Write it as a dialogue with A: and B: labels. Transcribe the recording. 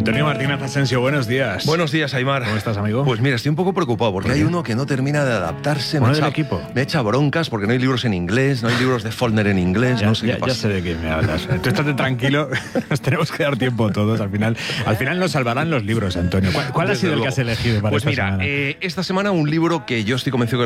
A: Antonio Martínez Asensio, buenos días.
B: Buenos días, Aimar.
A: ¿Cómo estás, amigo?
B: Pues mira, estoy un poco preocupado porque
A: ¿Por
B: hay
A: qué?
B: uno que no termina de adaptarse.
A: ¿Uno del equipo?
B: Me echa broncas porque no hay libros en inglés, no hay libros de Faulkner en inglés, no sé qué
A: Ya
B: pasa.
A: sé de qué me hablas. Tú estate tranquilo, nos tenemos que dar tiempo todos. Al final nos salvarán los libros, Antonio. ¿Cuál ha
B: Desde
A: sido el
B: luego.
A: que has elegido para
B: Pues
A: esta
B: mira,
A: semana?
B: esta semana un libro que yo estoy convencido que